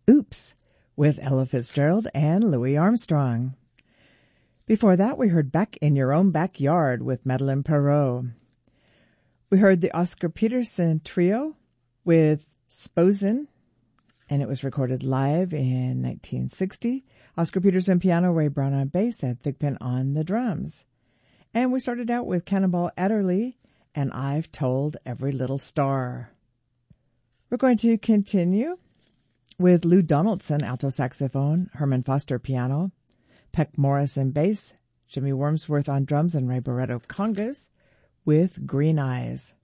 Oops with Ella Fitzgerald and Louis Armstrong. Before that, we heard Back in Your Own Backyard with Madeleine Perrault. We heard the Oscar Peterson Trio with Sposen, and it was recorded live in 1960. Oscar Peterson piano, Ray Brown on bass, and Thigpen on the drums. And we started out with Cannonball Adderley and I've Told Every Little Star. We're going to continue with Lou Donaldson, alto saxophone, Herman Foster piano, Peck Morrison bass, Jimmy Wormsworth on drums, and Ray Barretto congas with Green Eyes.